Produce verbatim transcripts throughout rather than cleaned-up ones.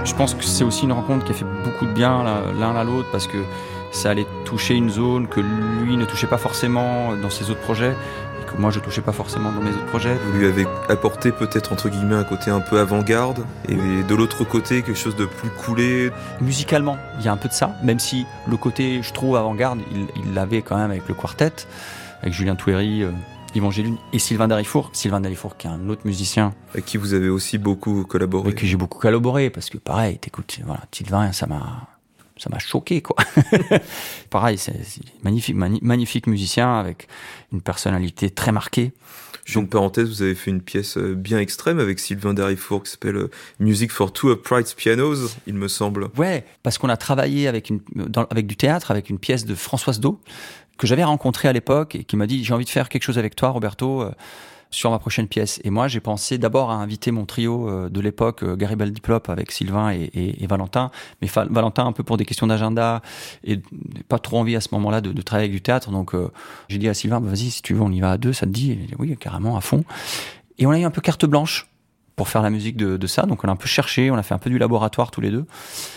Je pense que c'est aussi une rencontre qui a fait beaucoup de bien l'un à l'autre parce que ça allait toucher une zone que lui ne touchait pas forcément dans ses autres projets et que moi je touchais pas forcément dans mes autres projets. Vous lui avez apporté peut-être entre guillemets un côté un peu avant-garde et de l'autre côté quelque chose de plus coulé. Musicalement, il y a un peu de ça, même si le côté je trouve avant-garde, il, il l'avait quand même avec le quartet, avec Julien Touéry, euh, Yvan Gélunes et Sylvain Darifour. Sylvain Darifour qui est un autre musicien. Avec qui vous avez aussi beaucoup collaboré. Avec qui j'ai beaucoup collaboré parce que pareil, t'écoutes, voilà, Sylvain, ça m'a... ça m'a choqué, quoi. Pareil, c'est, c'est magnifique, mani- magnifique musicien avec une personnalité très marquée. Je fais une parenthèse, vous avez fait une pièce bien extrême avec Sylvain Darifour qui s'appelle Music for Two Upright Pianos, il me semble. Ouais, parce qu'on a travaillé avec, une, dans, avec du théâtre, avec une pièce de Françoise Do, que j'avais rencontrée à l'époque et qui m'a dit « J'ai envie de faire quelque chose avec toi, Roberto, euh, sur ma prochaine pièce ». Et moi, j'ai pensé d'abord à inviter mon trio euh, de l'époque, euh, Garibaldi Plop avec Sylvain et, et, et Valentin. Mais fa- Valentin, un peu pour des questions d'agenda et pas trop envie à ce moment-là de, de travailler avec du théâtre. Donc, euh, j'ai dit à Sylvain, bah, vas-y, si tu veux, on y va à deux, ça te dit ? Il dit, oui, carrément, à fond. Et on a eu un peu carte blanche pour faire la musique de, de ça. Donc, on a un peu cherché, on a fait un peu du laboratoire tous les deux.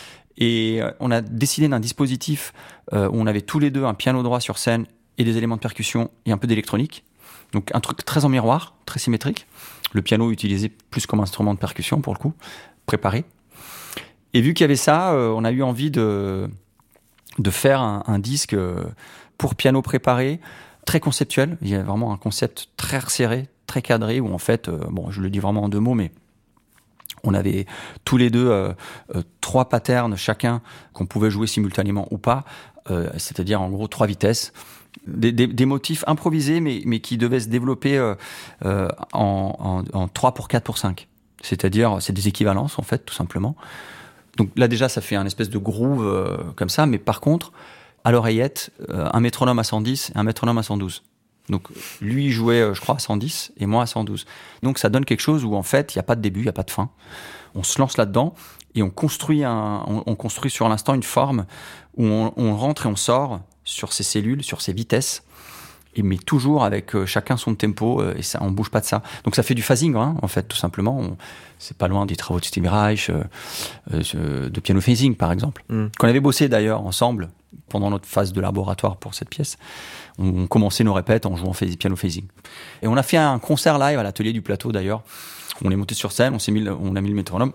Et euh, on a décidé d'un dispositif euh, où on avait tous les deux un piano droit sur scène et des éléments de percussion et un peu d'électronique. Donc un truc très en miroir, très symétrique. Le piano utilisé plus comme instrument de percussion pour le coup, préparé. Et vu qu'il y avait ça, euh, on a eu envie de, de faire un, un disque pour piano préparé, très conceptuel. Il y a vraiment un concept très resserré, très cadré, où en fait, euh, bon, je le dis vraiment en deux mots, mais on avait tous les deux euh, euh, trois patterns chacun qu'on pouvait jouer simultanément ou pas, euh, c'est-à-dire en gros trois vitesses. Des, des, des motifs improvisés, mais, mais qui devaient se développer euh, euh, en, en, en trois pour quatre pour cinq. C'est-à-dire, c'est des équivalences, en fait, tout simplement. Donc là, déjà, ça fait un espèce de groove euh, comme ça, mais par contre, à l'oreillette, euh, un métronome à cent dix et un métronome à cent douze. Donc lui jouait, euh, je crois, à cent dix et moi à cent douze. Donc ça donne quelque chose où, en fait, il n'y a pas de début, il n'y a pas de fin. On se lance là-dedans et on construit, un, on, on construit sur l'instant une forme où on, on rentre et on sort sur ces cellules, sur ces vitesses, et mais toujours avec euh, chacun son tempo, euh, et ça, on bouge pas de ça. Donc ça fait du phasing, hein, en fait, tout simplement. On, c'est pas loin des travaux de Stevie Reich, euh, euh, de piano phasing, par exemple. Mm. Qu'on avait bossé d'ailleurs ensemble pendant notre phase de laboratoire pour cette pièce. On, on commençait nos répètes en jouant phas- piano phasing. Et on a fait un concert live à l'atelier du plateau d'ailleurs. On est monté sur scène, on, s'est mis, on a mis le métronome,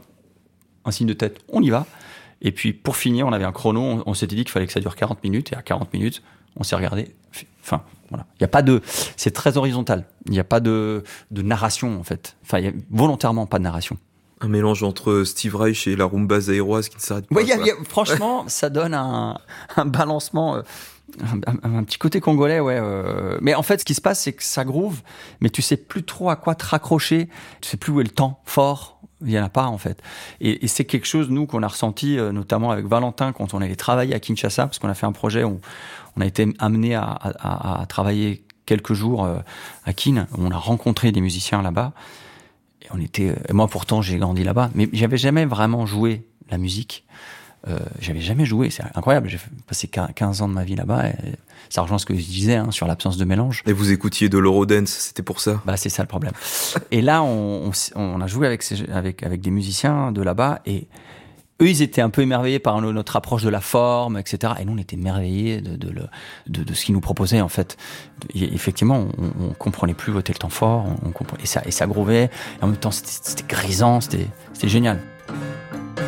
un signe de tête, on y va. Et puis, pour finir, on avait un chrono. On, on s'était dit qu'il fallait que ça dure quarante minutes. Et à quarante minutes, on s'est regardé. Enfin, voilà. Il y a pas de... C'est très horizontal. Il n'y a pas de, de narration, en fait. Enfin, il y a volontairement pas de narration. Un mélange entre Steve Reich et la rumba zaïroise qui ne s'arrête pas. Ouais, y a, y a, franchement, ça donne un, un balancement... Euh, un, un petit côté congolais, ouais. Euh, mais en fait, ce qui se passe, c'est que ça groove, mais tu sais plus trop à quoi te raccrocher. Tu sais plus où est le temps fort. Il y en a pas, en fait. Et, et c'est quelque chose, nous, qu'on a ressenti, euh, notamment avec Valentin, quand on allait travailler à Kinshasa, parce qu'on a fait un projet où on a été amené à, à, à travailler quelques jours euh, à Kin. On a rencontré des musiciens là-bas. Et on était, et moi, pourtant, j'ai grandi là-bas, mais j'avais jamais vraiment joué la musique. Euh, j'avais jamais joué, c'est incroyable. J'ai passé quinze ans de ma vie là-bas. Et ça rejoint ce que je disais hein, sur l'absence de mélange. Et vous écoutiez de l'Eurodance, c'était pour ça. Bah c'est ça le problème. Et là, on, on, on a joué avec, ces, avec avec des musiciens de là-bas et eux, ils étaient un peu émerveillés par notre approche de la forme, et cetera. Et nous, on était émerveillés de de, de, de ce qu'ils nous proposaient en fait. Et effectivement, on, on comprenait plus voter le temps fort, on, on comprenait, et ça et ça groovait. Et en même temps, c'était, c'était grisant, c'était c'était génial.